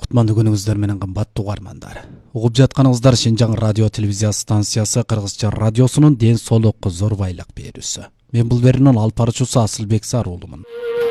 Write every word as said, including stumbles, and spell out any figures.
Кутмандуу күнүңүздөр менен кымбаттуу угармандар. Угуп жатканыңыздар Шинжаң радио телевизия станциясы Кыргызча радиосунун ден соолукка зор байлык берүүсү. Мен бул берүүнүн алып баруучусу Асылбек Саруулумун.